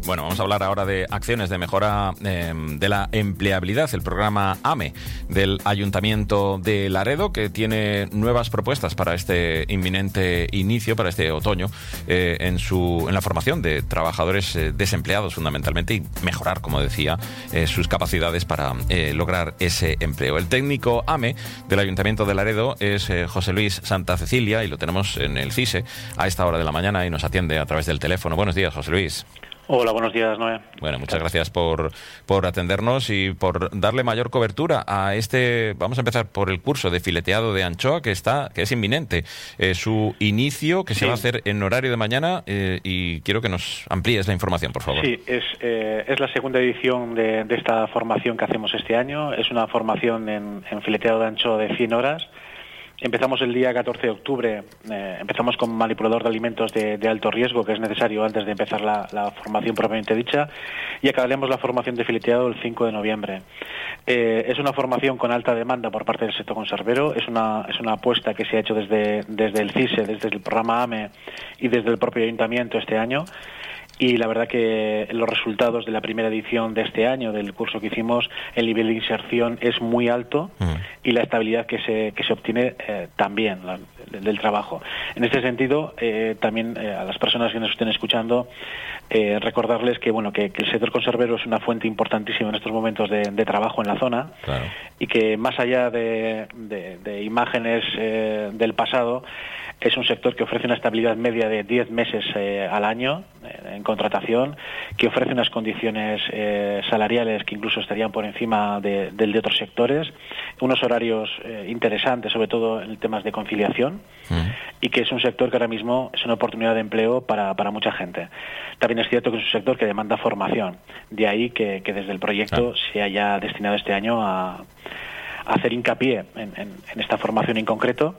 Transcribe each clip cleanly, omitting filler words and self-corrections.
Bueno, vamos a hablar ahora de acciones de mejora de la empleabilidad, el programa AME del Ayuntamiento de Laredo, que tiene nuevas propuestas para este inminente inicio, para este otoño, en la formación de trabajadores desempleados fundamentalmente, y mejorar, como decía, sus capacidades para lograr ese empleo. El técnico AME del Ayuntamiento de Laredo es José Luis Santa Cecilia, y lo tenemos en el CISE a esta hora de la mañana y nos atiende a través del teléfono. Buenos días, José Luis. Hola, buenos días, Noé. Bueno, muchas gracias por atendernos y por darle mayor cobertura a este. Vamos a empezar por el curso de fileteado de anchoa que es inminente. Su inicio, que se va a hacer en horario de mañana, y quiero que nos amplíes la información, por favor. Sí, es la segunda edición de esta formación que hacemos este año. Es una formación en fileteado de anchoa de 100 horas. Empezamos el día 14 de octubre, empezamos con manipulador de alimentos de alto riesgo, que es necesario antes de empezar la formación propiamente dicha, y acabaremos la formación de fileteado el 5 de noviembre. Es una formación con alta demanda por parte del sector conservero, es una apuesta que se ha hecho desde el CISE, desde el programa AME y desde el propio Ayuntamiento este año. Y la verdad que los resultados de la primera edición de este año, del curso que hicimos, el nivel de inserción es muy alto y la estabilidad que se obtiene también del trabajo. En este sentido, también a las personas que nos estén escuchando, recordarles que el sector conservero es una fuente importantísima en estos momentos de trabajo en la zona. Claro. Y que más allá de imágenes del pasado, es un sector que ofrece una estabilidad media de 10 meses al año en contratación, que ofrece unas condiciones salariales que incluso estarían por encima de otros sectores, unos horarios interesantes, sobre todo en temas de conciliación, y que es un sector que ahora mismo es una oportunidad de empleo para mucha gente. También es cierto que es un sector que demanda formación, de ahí que desde el proyecto se haya destinado este año a hacer hincapié en esta formación en concreto.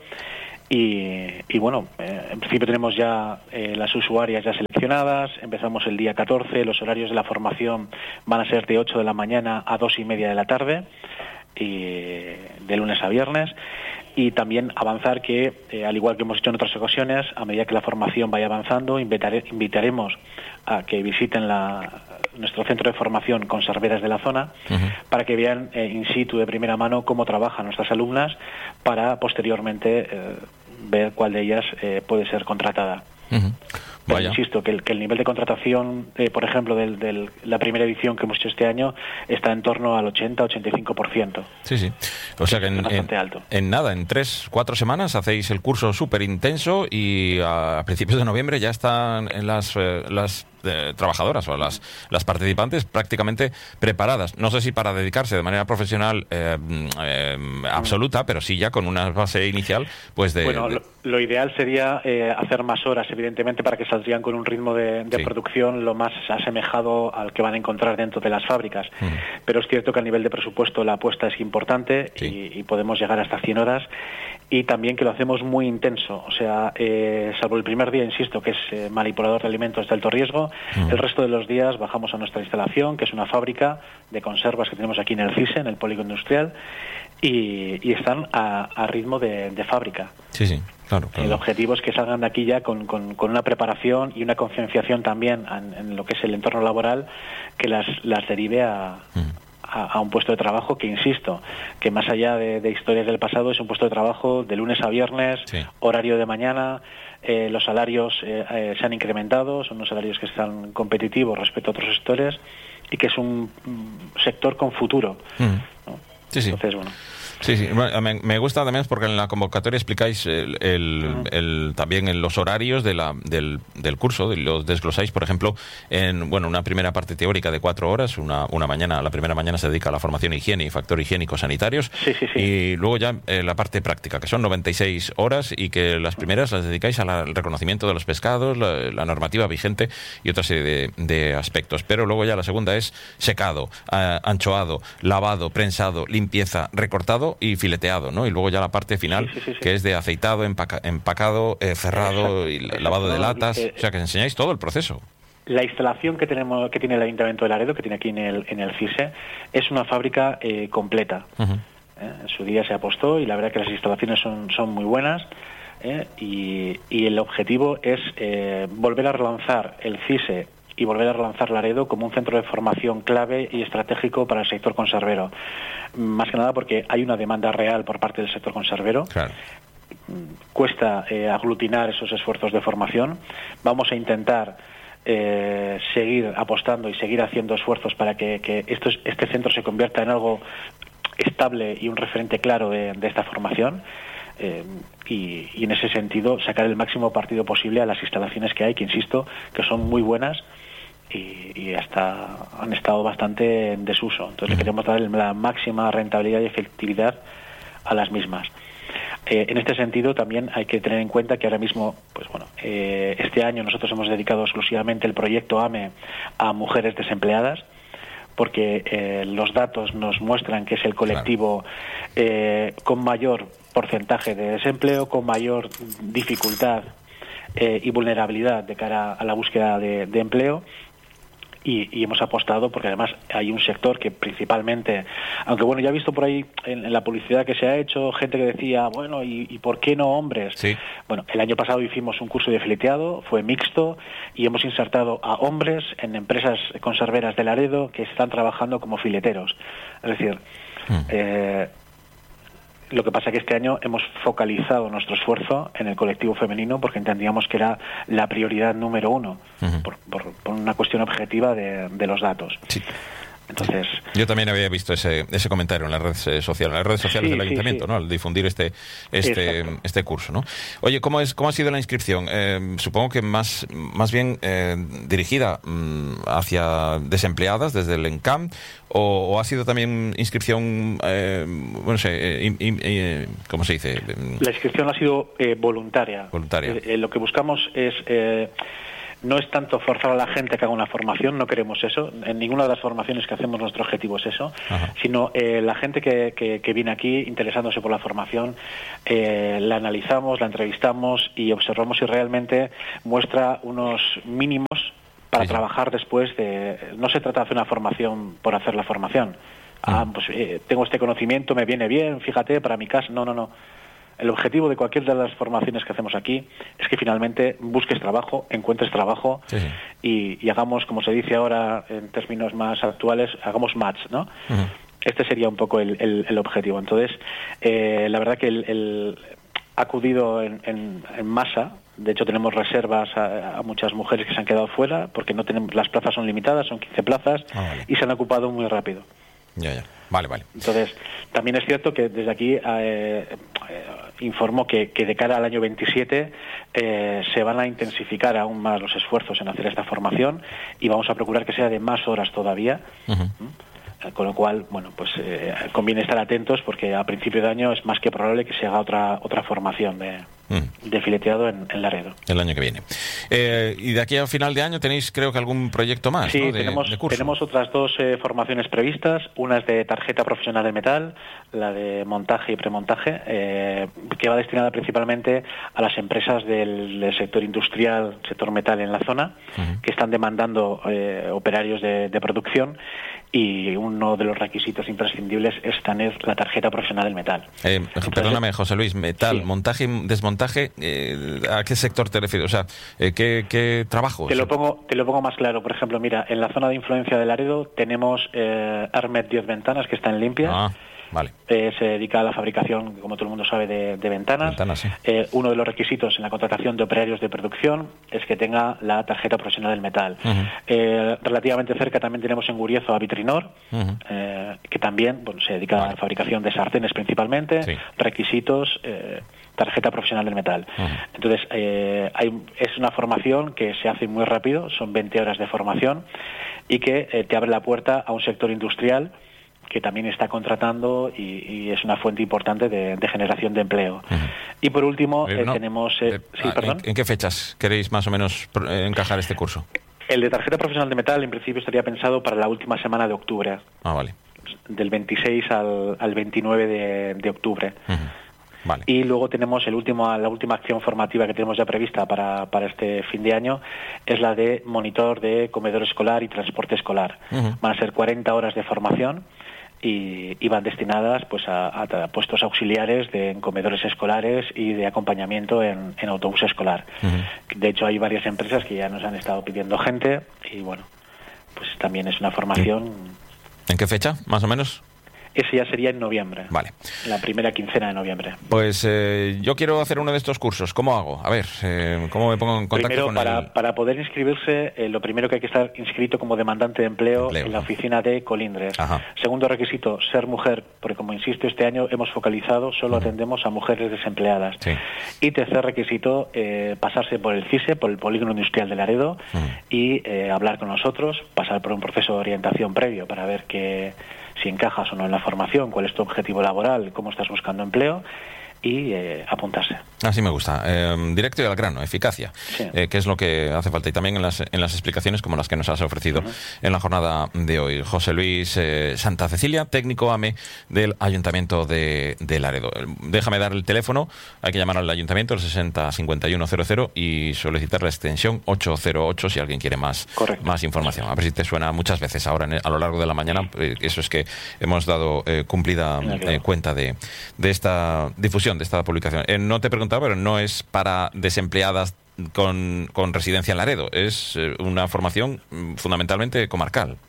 Y bueno, en principio tenemos ya las usuarias ya seleccionadas. Empezamos el día 14, los horarios de la formación van a ser de 8 de la mañana a 2:30 de la tarde, y de lunes a viernes. Y también avanzar que, al igual que hemos hecho en otras ocasiones, a medida que la formación vaya avanzando, invitaremos a que visiten nuestro centro de formación conserveras de la zona, para que vean in situ, de primera mano, cómo trabajan nuestras alumnas, para posteriormente ver cuál de ellas puede ser contratada. Pero insisto que el nivel de contratación, por ejemplo, de la primera edición que hemos hecho este año, está en torno al 80-85%. Sí. O sea que bastante alto. En 3-4 semanas hacéis el curso súper intenso, y a principios de noviembre ya están en las trabajadoras o las participantes prácticamente preparadas. No sé si para dedicarse de manera profesional absoluta, pero sí ya con una base inicial. Lo ideal sería hacer más horas, evidentemente, para que saldrían con un ritmo de producción lo más asemejado al que van a encontrar dentro de las fábricas. Pero es cierto que a nivel de presupuesto la apuesta es importante, y podemos llegar hasta 100 horas. Y también que lo hacemos muy intenso, o sea, salvo el primer día, insisto, que es manipulador de alimentos de alto riesgo, el resto de los días bajamos a nuestra instalación, que es una fábrica de conservas que tenemos aquí en el CISE, en el polígono industrial, y están a ritmo de fábrica. Sí, claro. El objetivo es que salgan de aquí ya con una preparación y una concienciación también en lo que es el entorno laboral, que las derive a un puesto de trabajo que, insisto, que más allá de historias del pasado, es un puesto de trabajo de lunes a viernes, horario de mañana. Los salarios se han incrementado, son unos salarios que están competitivos respecto a otros sectores, y que es un sector con futuro, ¿no? Entonces, bueno. Sí, me gusta también porque en la convocatoria explicáis también en los horarios del curso, los desglosáis, por ejemplo, en una primera parte teórica de 4 horas, una mañana, la primera mañana se dedica a la formación higiene y factor higiénico sanitarios, y luego ya la parte práctica, que son 96 horas, y que las primeras las dedicáis al reconocimiento de los pescados, la normativa vigente y otra serie de aspectos, pero luego ya la segunda es secado, anchoado, lavado, prensado, limpieza, recortado y fileteado, ¿no? Y luego ya la parte final, que es de aceitado, empacado, cerrado y lavado de latas. O sea, que enseñáis todo el proceso. La instalación que tiene el Ayuntamiento de Laredo, que tiene aquí en el CISE, es una fábrica completa. En su día se apostó, y la verdad que las instalaciones son muy buenas. Y el objetivo es volver a relanzar el CISE y volver a relanzar Laredo como un centro de formación clave y estratégico para el sector conservero. Más que nada porque hay una demanda real por parte del sector conservero. Claro. Cuesta aglutinar esos esfuerzos de formación. Vamos a intentar seguir apostando y seguir haciendo esfuerzos para que este centro se convierta en algo estable y un referente claro de esta formación. Y en ese sentido sacar el máximo partido posible a las instalaciones que hay, que insisto, que son muy buenas y hasta han estado bastante en desuso. Entonces le queremos dar la máxima rentabilidad y efectividad a las mismas. En este sentido también hay que tener en cuenta que ahora mismo, pues bueno, este año nosotros hemos dedicado exclusivamente el proyecto AME a mujeres desempleadas, porque los datos nos muestran que es el colectivo con mayor porcentaje de desempleo, con mayor dificultad y vulnerabilidad de cara a la búsqueda de empleo. Y hemos apostado porque además hay un sector que principalmente, aunque bueno, ya he visto por ahí en la publicidad que se ha hecho gente que decía, bueno, ¿y por qué no hombres? Sí. Bueno, el año pasado hicimos un curso de fileteado, fue mixto y hemos insertado a hombres en empresas conserveras de Laredo que están trabajando como fileteros. Es decir, lo que pasa es que este año hemos focalizado nuestro esfuerzo en el colectivo femenino porque entendíamos que era la prioridad número uno, por una cuestión objetiva de los datos. Sí. Entonces, yo también había visto ese comentario en las redes sociales, del Ayuntamiento, ¿no? Al difundir este curso, ¿no? Oye, ¿cómo ha sido la inscripción? Supongo que más bien dirigida hacia desempleadas desde el ENCAM, o ha sido también inscripción, no sé, ¿cómo se dice? La inscripción ha sido voluntaria. Lo que buscamos es no es tanto forzar a la gente que haga una formación, no queremos eso, en ninguna de las formaciones que hacemos nuestro objetivo es eso, sino la gente que viene aquí interesándose por la formación, la analizamos, la entrevistamos y observamos si realmente muestra unos mínimos para trabajar después no se trata de hacer una formación por hacer la formación. Tengo este conocimiento, me viene bien, fíjate, para mi casa, no. El objetivo de cualquiera de las formaciones que hacemos aquí es que finalmente busques trabajo, encuentres trabajo y hagamos, como se dice ahora en términos más actuales, hagamos match, ¿no? Este sería un poco el objetivo. Entonces, la verdad que ha acudido en masa. De hecho, tenemos reservas a muchas mujeres que se han quedado fuera porque no tenemos, las plazas son limitadas, son 15 plazas y se han ocupado muy rápido. Ya. Vale. Entonces, también es cierto que desde aquí informo que de cara al año 27 se van a intensificar aún más los esfuerzos en hacer esta formación y vamos a procurar que sea de más horas todavía. Con lo cual, bueno, pues conviene estar atentos porque a principio de año es más que probable que se haga otra formación de fileteado en Laredo. El año que viene. Y de aquí a final de año tenéis, creo que algún proyecto más, sí, ¿no? Tenemos otras dos formaciones previstas. Una es de tarjeta profesional de metal, la de montaje y premontaje, que va destinada principalmente a las empresas del sector industrial, sector metal en la zona, que están demandando operarios de producción. Y uno de los requisitos imprescindibles es tener la tarjeta profesional del metal. Perdóname, José Luis, metal, montaje y desmontaje, ¿a qué sector te refieres? O sea, ¿qué trabajo? Te lo pongo más claro. Por ejemplo, mira, en la zona de influencia de Laredo tenemos Armet 10 Ventanas, que está en Limpias. Vale. Se dedica a la fabricación, como todo el mundo sabe, de ventanas. Sí. Uno de los requisitos en la contratación de operarios de producción es que tenga la tarjeta profesional del metal. Relativamente cerca también tenemos en Guriezo a Vitrinor, que también se dedica a la fabricación de sartenes principalmente. Requisitos, tarjeta profesional del metal. Entonces, es una formación que se hace muy rápido, son 20 horas de formación y que te abre la puerta a un sector industrial que también está contratando y es una fuente importante de generación de empleo. Y por último, tenemos... ¿perdón? ¿En qué fechas queréis más o menos encajar este curso? El de tarjeta profesional de metal, en principio, estaría pensado para la última semana de octubre. Vale. Del 26 al 29 de octubre. Vale. Y luego tenemos la última acción formativa que tenemos ya prevista para este fin de año, es la de monitor de comedor escolar y transporte escolar. Van a ser 40 horas de formación y van destinadas pues a puestos auxiliares en comedores escolares y de acompañamiento en autobús escolar. De hecho, hay varias empresas que ya nos han estado pidiendo gente y bueno, pues también es una formación. ¿En qué fecha, más o menos? Ese ya sería en noviembre. Vale. La primera quincena de noviembre. Pues yo quiero hacer uno de estos cursos. ¿Cómo hago? A ver, ¿cómo me pongo en contacto primero, con él? Para poder inscribirse, lo primero que hay que estar inscrito como demandante de empleo en la oficina de Colindres. Ajá. Segundo requisito, ser mujer, porque como insisto, este año hemos focalizado, solo atendemos a mujeres desempleadas. Sí. Y tercer requisito, pasarse por el CISE, por el Polígono Industrial de Laredo, y hablar con nosotros, pasar por un proceso de orientación previo para ver si encajas o no en la formación, cuál es tu objetivo laboral, cómo estás buscando empleo y apuntarse. Así me gusta. Directo y al grano, eficacia, sí. Que es lo que hace falta. Y también en las explicaciones como las que nos has ofrecido en la jornada de hoy. José Luis Santa Cecilia, técnico AME del Ayuntamiento de Laredo. Déjame dar el teléfono. Hay que llamar al Ayuntamiento, el 60-5100, y solicitar la extensión 808 si alguien quiere más información. A ver si te suena muchas veces ahora a lo largo de la mañana. Eso es que hemos dado cumplida cuenta de esta difusión, de esta publicación. No te preguntaba, pero no es para desempleadas con residencia en Laredo, es una formación fundamentalmente comarcal.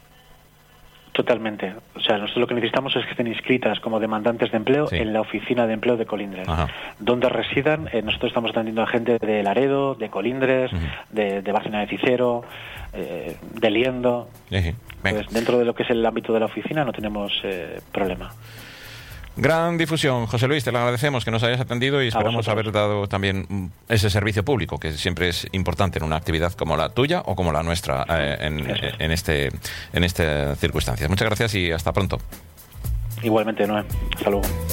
Totalmente. O sea, nosotros lo que necesitamos es que estén inscritas como demandantes de empleo en la oficina de empleo de Colindres. Donde residan, nosotros estamos atendiendo a gente de Laredo, de Colindres, de Bárcena de Cicero, de Liendo. Pues dentro de lo que es el ámbito de la oficina no tenemos problema. Gran difusión, José Luis, te lo agradecemos que nos hayas atendido y esperamos haber dado también ese servicio público que siempre es importante en una actividad como la tuya o como la nuestra en estas circunstancias. Muchas gracias y hasta pronto. Igualmente, Noé. Hasta luego.